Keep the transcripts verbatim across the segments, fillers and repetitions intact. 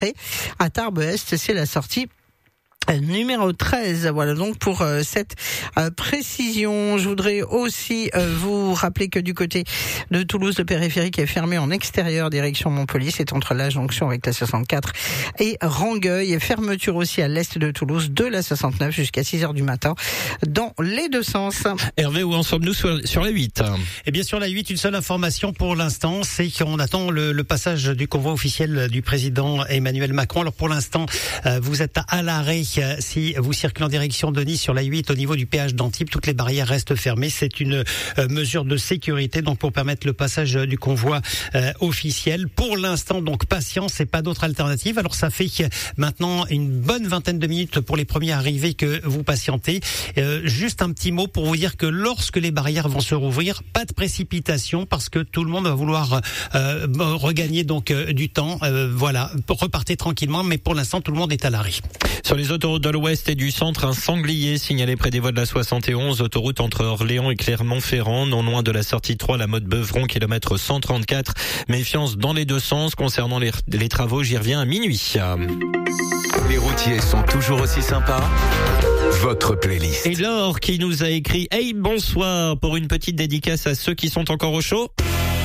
à Tarbes-Est, c'est la sortie numéro treize. Voilà donc pour euh, cette euh, précision. Je voudrais aussi euh, vous rappeler que du côté de Toulouse, le périphérique est fermé en extérieur direction Montpellier. C'est entre la jonction avec la soixante-quatre et Rangueil. Et fermeture aussi à l'est de Toulouse de la soixante-neuf jusqu'à six heures du matin dans les deux sens. Hervé, où en sommes-nous sur, sur la huit? Eh bien sur la huit, une seule information pour l'instant, c'est qu'on attend le, le passage du convoi officiel du président Emmanuel Macron. Alors pour l'instant, euh, vous êtes à l'arrêt. Si vous circulez en direction de Nice sur la huit au niveau du péage d'Antibes, toutes les barrières restent fermées. C'est une euh, mesure de sécurité donc pour permettre le passage du convoi euh, officiel. Pour l'instant, donc patience et pas d'autre alternative. Alors ça fait maintenant une bonne vingtaine de minutes pour les premiers arrivés que vous patientez. Euh, juste un petit mot pour vous dire que lorsque les barrières vont se rouvrir, pas de précipitation parce que tout le monde va vouloir euh, regagner donc euh, du temps. Euh, voilà, repartez tranquillement, mais pour l'instant tout le monde est à l'arrêt. Sur les autoroutes de l'Ouest et du Centre, un sanglier signalé près des voies de la soixante et onze, autoroute entre Orléans et Clermont-Ferrand, non loin de la sortie trois, la Motte-Beuvron, kilomètre cent trente-quatre. Méfiance dans les deux sens concernant les, les travaux, j'y reviens à minuit. Les routiers sont toujours aussi sympas. Votre playlist. Et Laure qui nous a écrit « Hey, bonsoir » pour une petite dédicace à ceux qui sont encore au chaud.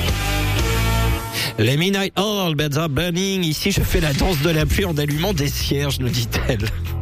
Les midnight oil, beds are burning. Ici, je fais la danse de la pluie en allumant des cierges, nous dit-elle.